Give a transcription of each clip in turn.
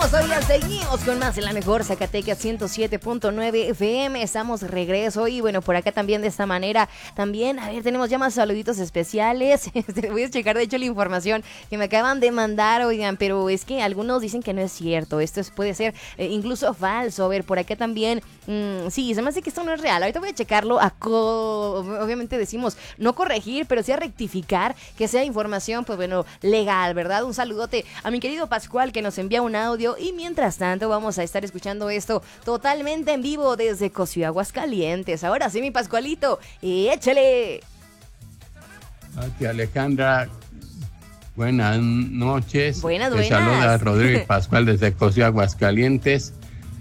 Seguimos con más en la mejor Zacatecas 107.9 FM. Estamos de regreso y bueno, por acá también de esta manera. También, a ver, tenemos ya más saluditos especiales. Voy a checar de hecho la información que me acaban de mandar, oigan, pero es que algunos dicen que no es cierto. Puede ser incluso falso. A ver, por acá también, sí, se me hace que esto no es real. Ahorita voy a checarlo. Obviamente decimos no corregir, pero sí a rectificar, que sea información, pues bueno, legal, ¿verdad? Un saludote a mi querido Pascual que nos envía un audio y mientras tanto vamos a estar escuchando esto totalmente en vivo desde Cosío, Aguascalientes. Ahora sí, mi Pascualito, échale. Tía Alejandra, buenas noches. Buenas. Te saluda Rodrigo Pascual desde Cosío, Aguascalientes.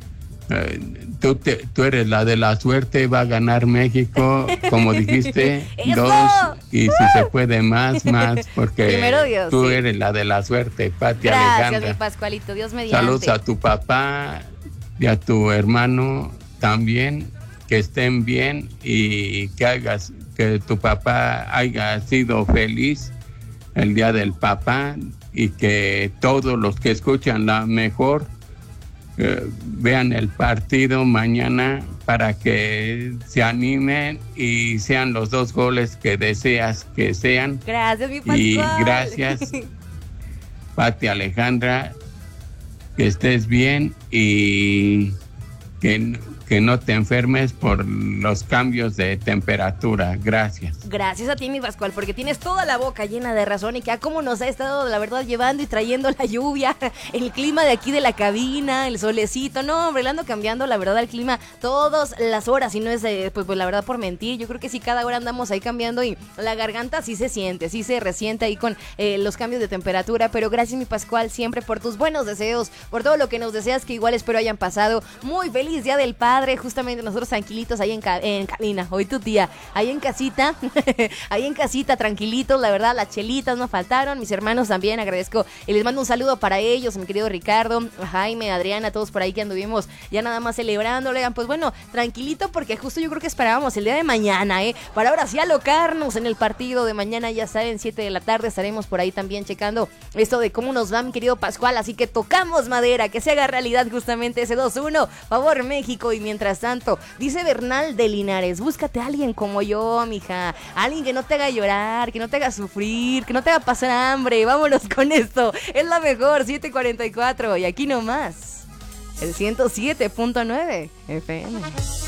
Tú eres la de la suerte, va a ganar México, como dijiste, 2 y si se puede más, porque Dios, tú eres la de la suerte, Pati Alejandra. Gracias, mi Pascualito, Dios mediante. Saludos a tu papá y a tu hermano también, que estén bien y que tu papá haya sido feliz el día del papá y que todos los que escuchan la mejor vean el partido mañana para que se animen y sean los 2 goles que deseas que sean. Gracias, mi Pascual. Y gracias, Pati Alejandra, que estés bien y que no te enfermes por los cambios de temperatura. Gracias. Gracias a ti, mi Pascual, porque tienes toda la boca llena de razón y que cómo nos ha estado, la verdad, llevando y trayendo la lluvia, el clima de aquí de la cabina, el solecito. No, hombre, le ando cambiando, la verdad, el clima todas las horas y no es, pues la verdad, por mentir. Yo creo que sí, cada hora andamos ahí cambiando y la garganta sí se siente, sí se resiente ahí con los cambios de temperatura. Pero gracias, mi Pascual, siempre por tus buenos deseos, por todo lo que nos deseas, que igual espero hayan pasado. Muy feliz Día del Padre. Justamente nosotros tranquilitos ahí en cabina, hoy tu tía, ahí en casita, tranquilitos, la verdad, las chelitas no faltaron, mis hermanos también, agradezco y les mando un saludo para ellos, a mi querido Ricardo, a Jaime, a Adriana, todos por ahí que anduvimos ya nada más celebrándole, pues bueno, tranquilito porque justo yo creo que esperábamos el día de mañana, para ahora sí alocarnos en el partido de mañana, ya saben, 7 de la tarde estaremos por ahí también checando esto de cómo nos va mi querido Pascual, así que tocamos madera, que se haga realidad justamente ese 2-1, favor México. Y mientras tanto, dice Bernal de Linares, búscate a alguien como yo, mija, alguien que no te haga llorar, que no te haga sufrir, que no te haga pasar hambre. Vámonos con esto, es la mejor, 7:44 y aquí nomás, el 107.9 FM.